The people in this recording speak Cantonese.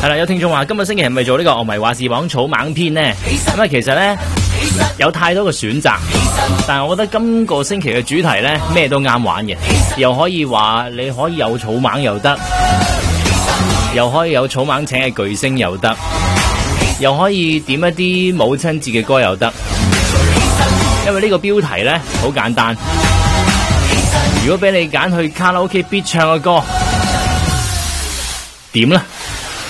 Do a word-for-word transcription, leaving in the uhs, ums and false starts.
係啦，有聽眾話今個星期係咪做呢個樂迷話事榜草蜢篇呢？咁啊，其實呢，有太多嘅選擇，但係我覺得今個星期嘅主題呢，咩都啱玩嘅，又可以話你可以有草蜢又得，又可以有草蜢請嘅巨星又得，又可以點一啲母親節嘅歌又得，因為呢個標題呢，好簡單，如果俾你揀去卡拉 OK 必唱嘅歌，點呢？